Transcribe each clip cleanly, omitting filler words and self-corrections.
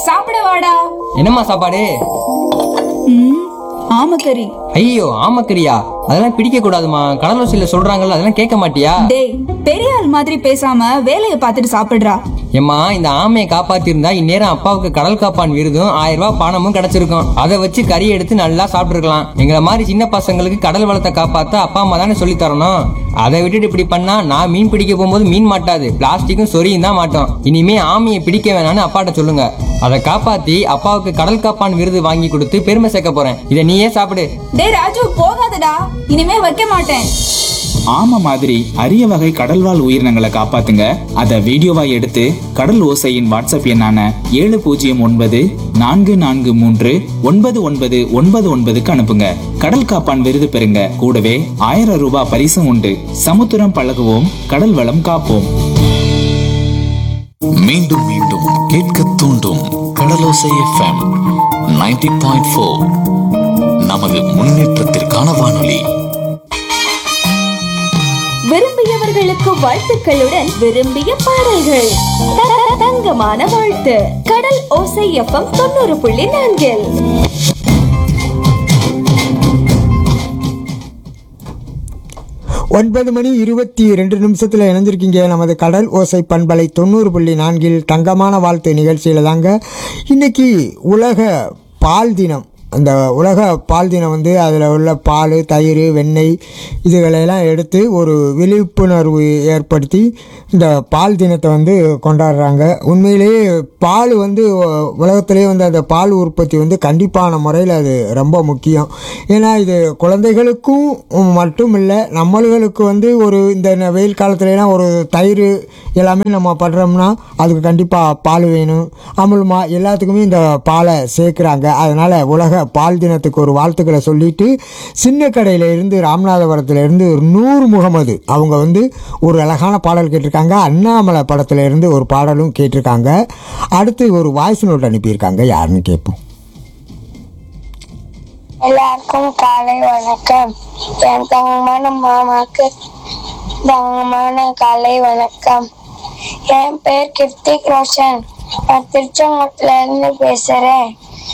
சாப்பிட வாடா. என்னம்மா சாப்பாடு? ஆமக்கறி. ஐயோ ஆமக்கரியா? அதெல்லாம் பிடிக்க கூடாதுமா. கடலோசியில சொல்றாங்கல்ல, அதெல்லாம் கேட்க மாட்டியா? டேய், பெரிய ஆள் மாதிரி பேசாம வேலையை பார்த்துட்டு சாப்பிடுறா. ஏம்மா, இந்த ஆமையை காப்பாத்திருந்தா இந்நேரம் அப்பாவுக்கு கடல் காப்பான் விருதும் 1000 ரூபாய் பணமும் கிடைச்சிருக்கும். அதை வச்சு கறி எடுத்து நல்லா சாப்பிட்டுருக்கலாம். எங்களை மாதிரி சின்ன பசங்களுக்கு கடல் வளத்தை காப்பாத்த அப்பா அம்மா தானே சொல்லி தரணும். அதை விட்டுட்டு இப்படி பண்ணா நான் மீன் பிடிக்க போகும்போது மீன் மாட்டாது, பிளாஸ்டிக்கும் சொரியும் தான் மாட்டோம். இனிமே ஆமையை பிடிக்க வேணாம்னு அப்பாட்ட சொல்லுங்க. அதை காப்பாத்தி அப்பாவுக்கு கடல் காப்பான் விருது வாங்கி கொடுத்து பெருமை சேர்க்க போறேன். இதை நீயே சாப்பிடு. டேய் ராஜு, போகாதடா. இனிமே வைக்க மாட்டேன். ஆமை மாதிரி அரிய வகை கடல்வாழ் உயிரினங்களை காப்பாத்துங்க. அதை வீடியோவா எடுத்து கடல் ஓசையின் வாட்ஸ்அப் எண்ணான 7009439999 அனுப்புங்க. கடல் காப்பான் விருது பெறுங்க. கூடவே 1000 ரூபாய் பரிசும் உண்டு. சமுத்திரம் பழகுவோம், கடல் வளம் காப்போம். மீண்டும் மீண்டும் கேட்க தூண்டும் கடலோசை எஃப்எம் 90.4. நமது முன்னேற்றத்திற்கான வானொலி. விரும்பியவர்களுக்கு வாழ்த்துக்களுடன் விரும்பிய பாடல்கள். தங்கமான வாழ்த்து. கடல் ஓசை எஃப்எம் 90.4. 9:22 இணைஞ்சிருக்கீங்க. நமது கடல் ஓசை பண்பலை 90.4 தங்கமான வாழ்த்து நிகழ்ச்சியில் தாங்க. இன்னைக்கு உலக பால் தினம். அந்த உலக பால் தினம் வந்து அதில் உள்ள பால், தயிர், வெண்ணெய் இதுகளெல்லாம் எடுத்து ஒரு விழிப்புணர்வு ஏற்படுத்தி இந்த பால் தினத்தை வந்து கொண்டாடுறாங்க. உண்மையிலேயே பால் வந்து உலகத்திலே வந்து அந்த பால் உற்பத்தி வந்து கண்டிப்பான முறையில் அது ரொம்ப முக்கியம். ஏன்னா இது குழந்தைகளுக்கும் மட்டும் இல்லை, நம்மளுக்கு வந்து ஒரு இந்த வெயில் காலத்துலலாம் ஒரு தயிர் எல்லாமே நம்ம பண்ணுறோம்னா அதுக்கு கண்டிப்பாக பால் வேணும். அமுல்மா எல்லாத்துக்குமே இந்த பாலை சேர்க்குறாங்க. அதனால் உலக பால் தினத்துக்கு ஒரு வாழ்த்துக்களை சொல்லிட்டு, சின்ன கடையில் இருந்து ராமநாதபுரத்தில் இருந்து நூர் முகமது அவங்க வந்து ஒரு அழகான பாடல் கேட்டிருக்காங்க. அண்ணாமலை படத்தில் இருந்து ஒரு பாடலும் கேட்டிருக்காங்க. அடுத்து ஒரு வாய்ஸ் நோட் அனுப்பியிருக்காங்க. யாருன்னு கேட்போம். எல்லாருக்கும் காலை வணக்கம். என் தங்கமான மாமாக்கு தங்கமான காலை வணக்கம். என் பேர் கிருத்திக் ரோஷன். நான் திருச்செங்கோட்டுல இருந்து பேசுறேன்.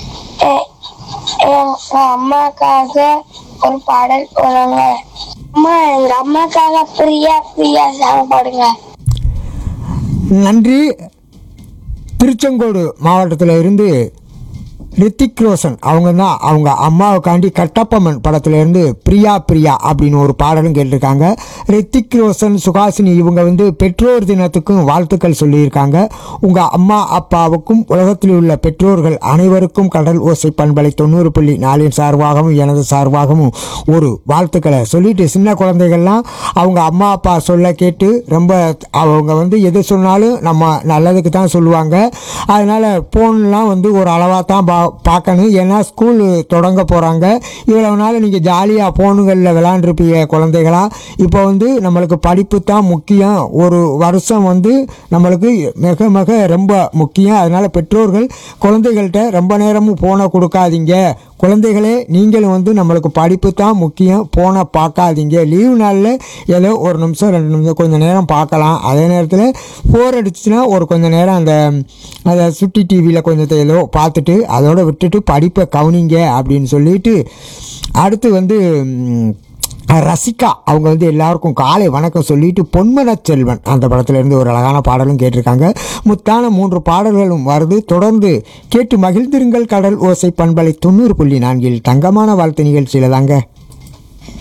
எங்க அம்மாக்காக ஒரு பாடல் போடுங்க. அம்மா, எங்க அம்மாக்காக பிரியா பிரியா சாங் பாடுங்க. நன்றி. திருச்செங்கோடு மாவட்டத்தில் இருந்து ரித்திக் ரோஷன் அவங்க தான் அவங்க அம்மாவுக்காண்டி கட்டப்பம்மன் படத்துலேருந்து பிரியா பிரியா அப்படின்னு ஒரு பாடலும் கேட்டிருக்காங்க. ரித்திக் ரோஷன், சுகாசினி இவங்க வந்து பெற்றோர் தினத்துக்கும் வாழ்த்துக்கள் சொல்லியிருக்காங்க. உங்கள் அம்மா அப்பாவுக்கும் உலகத்தில் உள்ள பெற்றோர்கள் அனைவருக்கும் கடல் ஓசை பண்பலை 90.4 சார்பாகவும் எனது சார்பாகவும் ஒரு வாழ்த்துக்களை சொல்லிட்டு, சின்ன குழந்தைகள்லாம் அவங்க அம்மா அப்பா சொல்ல கேட்டு ரொம்ப அவங்க வந்து எது சொன்னாலும் நம்ம நல்லதுக்கு தான் சொல்லுவாங்க. அதனால் ஃபோன்லாம் வந்து ஒரு அளவாக தான் பார்க்கணும். ஏன்னா ஸ்கூல் தொடங்க போகிறாங்க. இவ்வளவு நாள் நீங்கள் ஜாலியாக ஃபோனுகளில் விளாண்டுருப்பீங்க குழந்தைகளா. இப்போ வந்து நம்மளுக்கு படிப்பு தான் முக்கியம். ஒரு வருஷம் வந்து நம்மளுக்கு மிக மிக ரொம்ப முக்கியம். அதனால் பெற்றோர்கள் குழந்தைகள்கிட்ட ரொம்ப நேரமும் ஃபோனை கொடுக்காதீங்க. குழந்தைகளே, நீங்களும் வந்து நம்மளுக்கு படிப்பு தான் முக்கியம், ஃபோனை பார்க்காதீங்க. லீவு நாளில் ஏதோ ஒரு நிமிஷம் 2 நிமிஷம் கொஞ்சம் நேரம் பார்க்கலாம். அதே நேரத்தில் போர் அடிச்சுன்னா ஒரு கொஞ்சம் நேரம் அதை சுட்டி டிவியில் கொஞ்சத்தை ஏதோ பார்த்துட்டு அதோட விட்டுட்டு படிப்பை கவனிங்க அப்படின்னு சொல்லிட்டு, அடுத்து வந்து ரசிகா அவங்க வந்து எல்லாருக்கும் காலை வணக்கம் சொல்லிட்டு, பொன்மன செல்வன் அந்த படத்துலேருந்து ஒரு அழகான பாடலும் கேட்டிருக்காங்க. முத்தான 3 பாடல்களும் வருது. தொடர்ந்து கேட்டு மகிழ்ந்திருங்கள். கடல் ஓசை பண்பலை 90.4 தங்கமான வாழ்த்து நிகழ்ச்சியில் தாங்க.